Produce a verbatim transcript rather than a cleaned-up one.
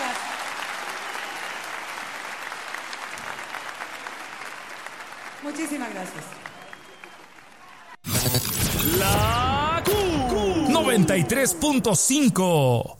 gracias. Muchísimas gracias. La Q noventa y tres punto cinco.